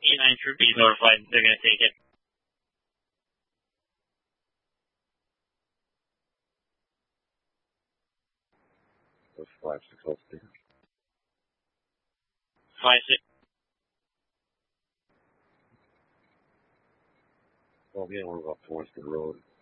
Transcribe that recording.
E9 should be notified. They're going to take it. That's 5-6 Holstein. 5-6. Well, yeah, we're about Torrenston Road.